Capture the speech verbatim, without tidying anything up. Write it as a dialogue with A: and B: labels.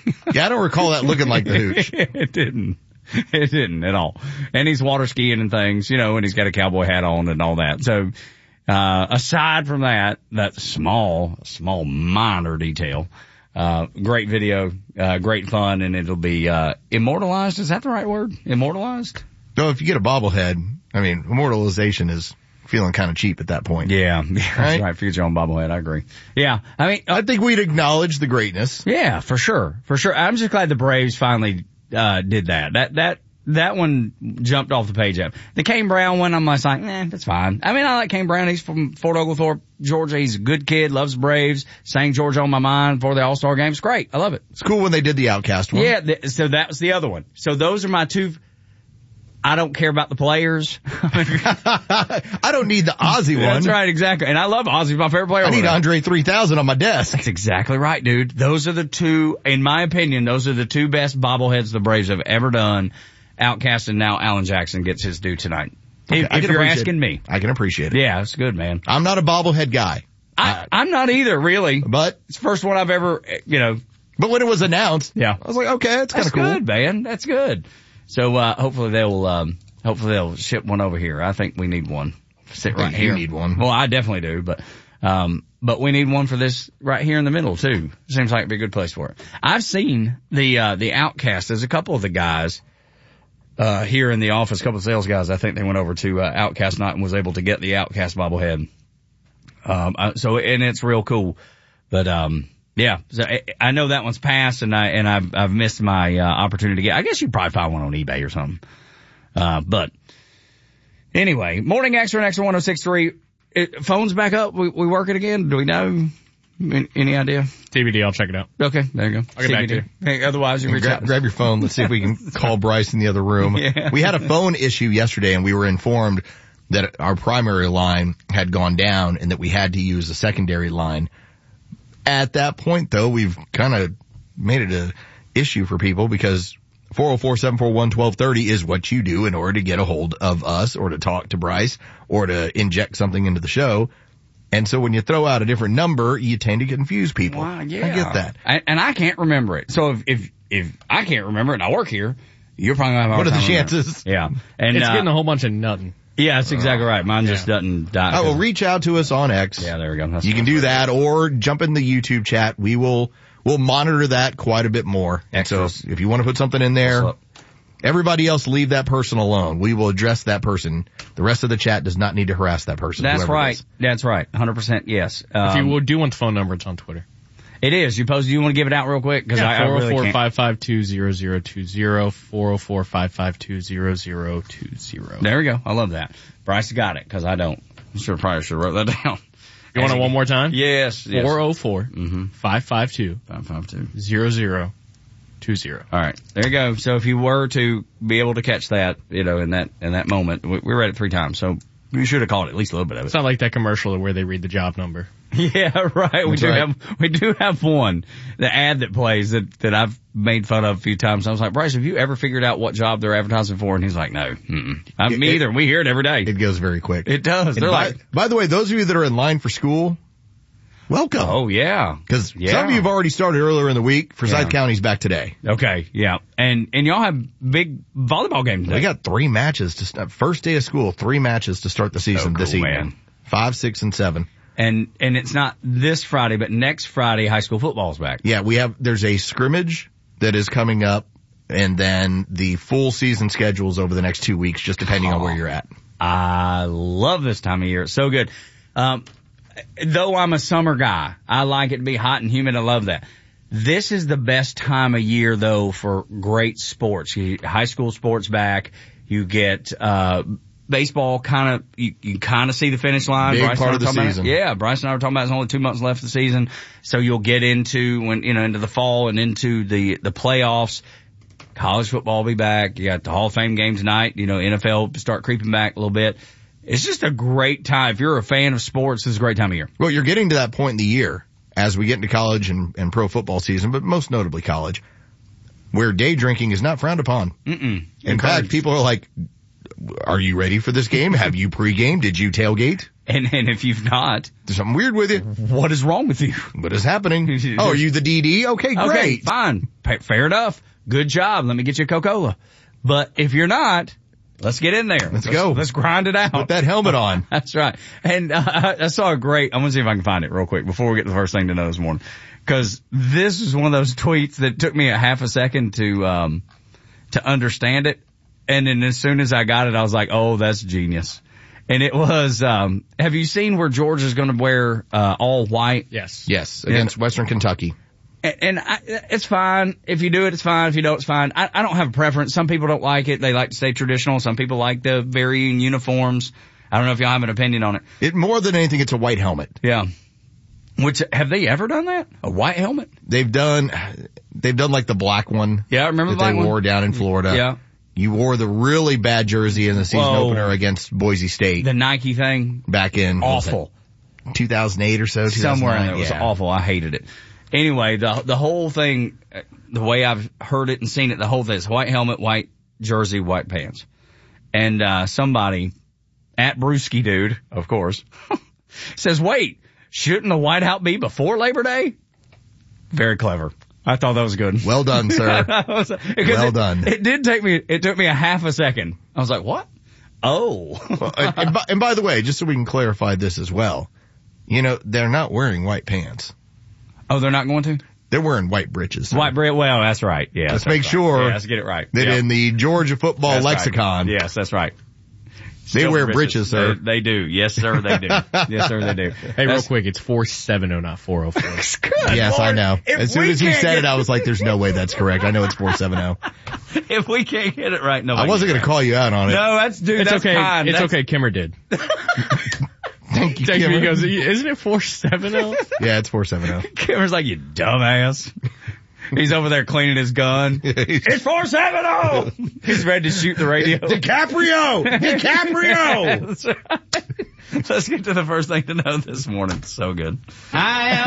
A: Yeah, I don't recall that looking like the hooch.
B: It didn't. It didn't at all. And he's water skiing and things, you know, and he's got a cowboy hat on and all that. So, uh, aside from that, that small, small minor detail, uh, great video, uh, great fun, and it'll be, uh, immortalized. Is that the right word? Immortalized?
A: So if you get a bobblehead, I mean, immortalization is feeling kind of cheap at that point.
B: Yeah. Yeah, that's
A: Right?
B: right. For your own bobblehead. I agree. Yeah. I mean, uh,
A: I think we'd acknowledge the greatness.
B: yeah, for sure. For sure. I'm just glad the Braves finally, uh, did that. That, that, that one jumped off the page up. The Kane Brown one, I'm just like, eh, that's fine. I mean, I like Kane Brown. He's from Fort Oglethorpe, Georgia. He's a good kid, loves the Braves, sang Georgia on My Mind for the All-Star game. It's great. I love it.
A: It's cool when they did the Outcast one.
B: Yeah, th- so that was the other one. So those are my two. I don't care about the players.
A: I don't need the Ozzy one.
B: That's right, exactly. And I love Ozzy, my favorite player.
A: I need Andre three thousand on my desk.
B: That's exactly right, dude. Those are the two, in my opinion, those are the two best bobbleheads the Braves have ever done. Outcast, and now Alan Jackson gets his due tonight.
A: Okay,
B: if if you're asking
A: it.
B: me.
A: I can appreciate it.
B: Yeah, it's good, man.
A: I'm not a bobblehead guy.
B: I, I'm not either, really.
A: But
B: It's the first one I've ever, you know.
A: but when it was announced,
B: Yeah.
A: I was like, okay, that's kind
B: That's
A: of cool.
B: good, man. That's good. So, uh, hopefully they'll, um, hopefully they'll ship one over here. I think we need one. Sit
A: I think
B: right
A: you
B: here.
A: need one.
B: Well, I definitely do, but, um, but we need one for this right here in the middle too. Seems like it'd be a good place for it. I've seen the, uh, the Outcast. There's a couple of the guys, uh, here in the office, a couple of sales guys. I think they went over to, uh, Outcast night and was able to get the Outcast bobblehead. Um, uh, so, and it's real cool. But, um, yeah, so I, I know that one's passed and I, and I've, I've missed my, uh, opportunity to get, I guess you'd probably find one on eBay or something. Uh, but anyway, Morning Extra and Extra one oh six point three. It, phone's back up. We, we work it again. Do we know? Any, any idea?
C: T B D, I'll check it out.
B: Okay, there you go.
C: I'll get back to you.
B: Hey, otherwise you
A: And
B: reach
A: gra-
B: out.
A: grab your phone. Let's see if we can call Bryce in the other room.
B: Yeah.
A: We had a phone issue yesterday and we were informed that our primary line had gone down and that we had to use a secondary line. At that point though, we've kind of made it a issue for people because four oh four, seven four one, one two three oh is what you do in order to get a hold of us or to talk to Bryce or to inject something into the show. And so when you throw out a different number, you tend to confuse people.
B: Wow, yeah.
A: I get that.
B: I, and I can't remember it. So if, if, if I can't remember it and I work here, you're probably going to have a
A: What
B: hard
A: are the
B: time remembering.
A: chances?
B: Yeah. And,
C: It's
B: uh,
C: getting a whole bunch of nothing.
B: yeah, that's exactly right. Mine just
C: Yeah.
B: doesn't die.
A: I will reach out to us on X.
B: Yeah, there we go. That's
A: You can do that or jump in the YouTube chat. We will, we'll monitor that quite a bit more. And so
B: Excellent.
A: if you want to put something in there,
B: What's up?
A: everybody else leave that person alone. We will address that person. The rest of the chat does not need to harass that person.
B: That's
A: whoever it
B: right.
A: is.
B: That's right. one hundred percent yes. Um,
C: If you would do want the phone number, it's on Twitter.
B: it is. You post, do you want to give it out real quick? Cause I, I
C: four oh
B: really
C: four,
B: can't.
C: five five two, zero zero two zero, four oh four, five five two, zero zero two zero.
B: There we go. I love that. Bryce got it cause I don't. I should probably should have wrote that down.
C: You want it one more time?
B: Yes. yes.
C: four oh four,
B: Mm-hmm.
C: five five two,
B: Five, five, two.
C: zero zero two zero.
B: All right. There you go. So if you were to be able to catch that, you know, in that, in that moment, we, we read it three times. So you should have called at least a little bit of it.
C: It's not like that commercial where they read the job number.
B: Yeah, right. We
A: That's
B: do
A: right.
B: have, we do have one, the ad that plays that, that I've made fun of a few times. I was like, Bryce, have you ever figured out what job they're advertising for? And he's like, no, mm-mm. Uh,
A: It-
B: me
A: it-
B: either. We hear it every day.
A: It goes very quick.
B: It does.
A: And
B: They're
A: by,
B: like,
A: by the way, those of you that are in line for school, welcome.
B: oh yeah.
A: Cause
B: Yeah.
A: some of you have already started earlier in the week. Forsyth
B: Yeah.
A: County's back today.
B: Okay. Yeah. And, and y'all have big volleyball games today.
A: We got three matches to start. First day of school, three matches to start the season
B: Oh,
A: this
B: cool,
A: evening.
B: man.
A: Five, six, and seven.
B: And, and it's not this Friday, but next Friday, high school football's back.
A: Yeah, we have, there's a scrimmage that is coming up and then the full season schedules over the next two weeks, just depending on where you're at.
B: I love this time of year. It's so good. Um, though I'm a summer guy, I like it to be hot and humid. I love that. This is the best time of year though for great sports. You, high school sports back. You get, uh, baseball kind of, you, you kind of see the finish line.
A: Big
B: Bryce
A: part
B: and I
A: of the
B: were talking about it.
A: season.
B: Yeah, Bryce and I were talking about there's only two months left of the season. So you'll get into when, you know, into the fall and into the, the playoffs. College football will be back. You got the Hall of Fame game tonight. You know, N F L start creeping back a little bit. It's just a great time. If you're a fan of sports, this is a great time of year.
A: Well, you're getting to that point in the year as we get into college and, and pro football season, but most notably college, where day drinking is not frowned upon.
B: Mm-mm.
A: In fact, people are like, are you ready for this game? Have you pregame? Did you tailgate?
B: And, and if you've not,
A: There's something weird with you.
B: what is wrong with you?
A: What is happening? Oh, are you the D D? Okay, great.
B: Okay, fine. pa- fair enough. Good job. Let me get you a Coca-Cola. But if you're not, let's get in there.
A: Let's go.
B: Let's grind it out.
A: Put that helmet on.
B: That's right. And uh, I, I saw a great, I'm going to see if I can find it real quick before we get to the first thing to know this morning. Cause this is one of those tweets that took me a half a second to, um, to understand it. And then as soon as I got it, I was like, oh, that's genius. And it was, um, have you seen where Georgia's going to wear, uh, all white?
C: Yes.
A: Yes, against Western Kentucky.
B: And, and I, it's fine. If you do it, it's fine. If you don't, it's fine. I, I don't have a preference. Some people don't like it. They like to stay traditional. Some people like the varying uniforms. I don't know if y'all have an opinion on it.
A: It more than anything, it's a white helmet.
B: Yeah. Which, have they ever done that? A white helmet?
A: They've done, they've done like the black one.
B: Yeah, I remember
A: that
B: the black
A: they
B: one.
A: wore down in Florida.
B: Yeah.
A: You wore the really bad jersey in the season
B: Whoa.
A: opener against Boise State.
B: The Nike thing.
A: Back in
B: Awful.
A: two thousand eight or so.
B: Somewhere in there. It was
A: yeah.
B: awful. I hated it. Anyway, the the whole thing, the way I've heard it and seen it, the whole thing is white helmet, white jersey, white pants. And, uh, somebody, at Brewski Dude, of course, says, wait, shouldn't the whiteout be before Labor Day? Very clever. I thought that was good.
A: Well done, sir.
B: was, well
A: it, done.
B: It did take me, it took me a half a second. I was like, what? Oh.
A: and, and, by, and by the way, just so we can clarify this as well, you know, they're not wearing white pants.
B: Oh, they're not going to?
A: They're wearing white breeches. Sir.
B: White bread. Well, that's right. Yeah.
A: Let's make right. sure.
B: Yeah, let's get it right.
A: That
B: yep.
A: in the Georgia football
B: that's
A: lexicon.
B: Right. Yes, that's right.
A: They
B: Still
A: wear breeches, sir.
B: They, they do. Yes, sir, they do. Yes, sir, they do.
C: Hey, real quick, it's four seventy, not four oh four.
A: Yes,
B: Lord,
A: I know. As soon as he said
B: get...
A: it, I was like, there's no way that's correct. I know it's four seventy.
B: If we can't get it right, no.
A: I wasn't going to call you out on it.
B: No, that's, dude,
C: it's
B: that's
C: okay.
B: fine.
C: It's
B: that's...
C: okay, Kimmer did.
A: Thank you,
C: Kimmer.
A: Kimmer.
C: He goes, isn't it four seventy?
A: Yeah, it's four seventy.
B: Kimmer's like, you dumbass. He's over there cleaning his gun. It's four seventy! He's ready to shoot the radio.
A: DiCaprio! DiCaprio!
B: That's right. Let's get to the first thing to know this morning. So good.
C: I